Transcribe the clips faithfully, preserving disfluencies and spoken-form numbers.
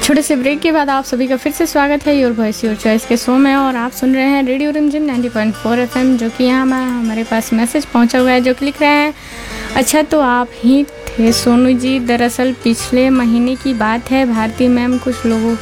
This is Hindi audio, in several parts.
छोटे से ब्रेक के बाद आप सभी का फिर से स्वागत है योर वॉइस योर चॉइस के शो में। और आप सुन रहे हैं रेडियो रिमझिम नाइंटी पॉइंट फोर एफएम, जो कि यहाँ हमारे पास मैसेज पहुँचा हुआ है जो कि लिख रहे हैं, अच्छा तो आप ही थे सोनू जी। दरअसल पिछले महीने की बात है, भारती मैम कुछ लोगों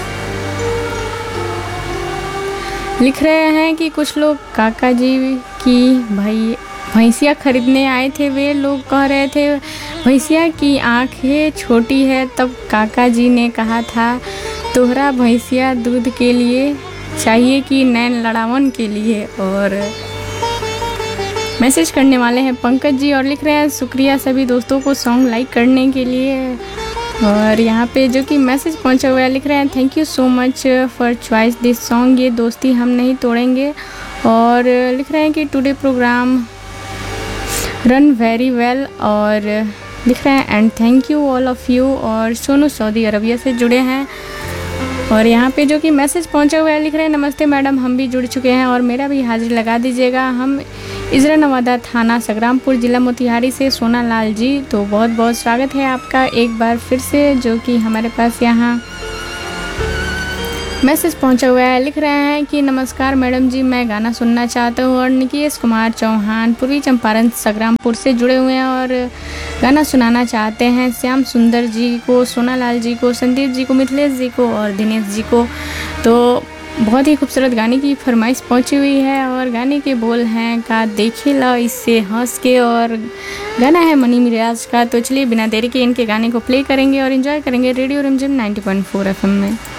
लिख रहे हैं कि कुछ लोग काका जी की भाई भैंसिया खरीदने आए थे। वे लोग कह रहे थे भैंसिया की आंखें छोटी है। तब काका जी ने कहा था तोहरा भैंसिया दूध के लिए चाहिए कि नैन लड़ावन के लिए। और मैसेज करने वाले हैं पंकज जी और लिख रहे हैं शुक्रिया सभी दोस्तों को सॉन्ग लाइक करने के लिए। और यहाँ पे जो कि मैसेज पहुँचा हुआ है लिख रहे हैं thank you so much for choice this song, ये दोस्ती हम नहीं तोड़ेंगे। और लिख रहे हैं कि today program run very well. और लिख रहे हैं and thank you all of you. और सोनू सऊदी अरबिया से जुड़े हैं। और यहाँ पे जो कि मैसेज पहुँचा हुआ है लिख रहे हैं नमस्ते मैडम, हम भी जुड़ चुके हैं और मेरा भी हाजिर लगा दीजिएगा। हम इजरा नवादा थाना संग्रामपुर जिला मोतिहारी से सोना लाल जी। तो बहुत बहुत स्वागत है आपका एक बार फिर से, जो कि हमारे पास यहाँ मैसेज पहुंचा हुआ है लिख रहे हैं कि नमस्कार मैडम जी, मैं गाना सुनना चाहता हूँ। और निकेश कुमार चौहान पूर्वी चंपारण संग्रामपुर से जुड़े हुए हैं और गाना सुनाना चाहते हैं श्याम सुंदर जी को, सोनालाल जी को, संदीप जी को, मिथिलेश जी को और दिनेश जी को। तो बहुत ही खूबसूरत गाने की फरमाइश पहुंची हुई है और गाने के बोल हैं का देखे ला इससे हंस के, और गाना है मनी मिराज का। तो चलिए बिना देरी के इनके गाने को प्ले करेंगे और एंजॉय करेंगे रेडियो रिमझिम नाइंटी पॉइंट फोर एफएम में।